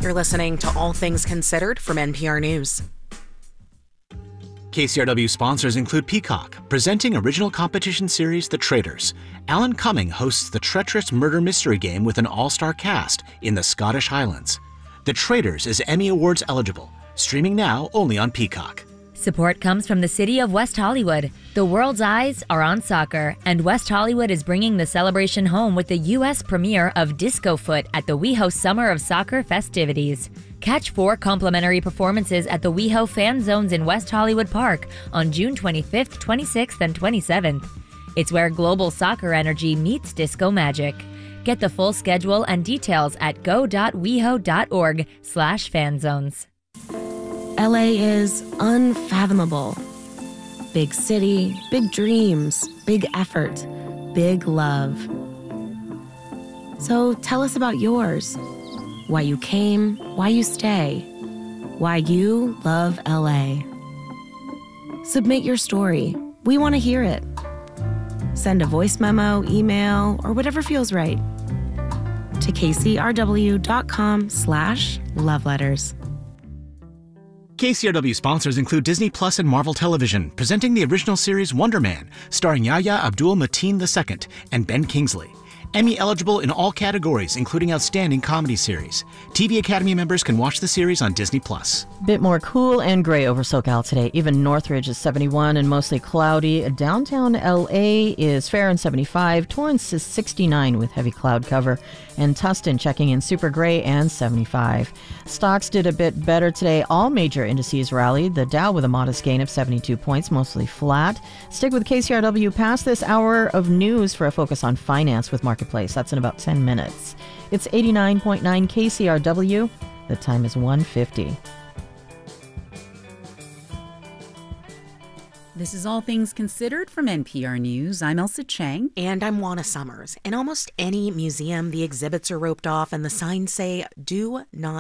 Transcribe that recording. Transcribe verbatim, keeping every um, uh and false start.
You're listening to All Things Considered from N P R News. K C R W sponsors include Peacock, presenting original competition series The Traitors. Alan Cumming hosts the treacherous murder mystery game with an all-star cast in the Scottish Highlands. The Traitors is Emmy Awards eligible, streaming now only on Peacock. Support comes from the city of West Hollywood. The world's eyes are on soccer, and West Hollywood is bringing the celebration home with the U S premiere of Disco Foot at the WeHo Summer of Soccer festivities. Catch four complimentary performances at the WeHo Fan Zones in West Hollywood Park on June twenty-fifth, twenty-sixth, and twenty-seventh. It's where global soccer energy meets disco magic. Get the full schedule and details at go.weho.org slash fanzones. L A is unfathomable. Big city, big dreams, big effort, big love. So tell us about yours. Why you came, why you stay, why you love L A. Submit your story. We want to hear it. Send a voice memo, email, or whatever feels right to kcrw.com slash love letters. K C R W sponsors include Disney Plus and Marvel Television, presenting the original series Wonder Man, starring Yahya Abdul-Mateen the Second and Ben Kingsley. Emmy eligible in all categories, including Outstanding Comedy Series. T V Academy members can watch the series on Disney Plus. Bit more cool and gray over SoCal today. Even Northridge is seventy-one and mostly cloudy. Downtown L A is fair and seventy-five. Torrance is sixty-nine with heavy cloud cover. And Tustin checking in super gray and seventy-five. Stocks did a bit better today. All major indices rallied. The Dow with a modest gain of seventy-two points, mostly flat. Stick with K C R W past this hour of news for a focus on finance with Marketplace. That's in about ten minutes. It's eighty-nine point nine K C R W. The time is one fifty. This is All Things Considered from N P R News. I'm Elsa Chang. And I'm Juana Summers. In almost any museum, the exhibits are roped off and the signs say, "Do not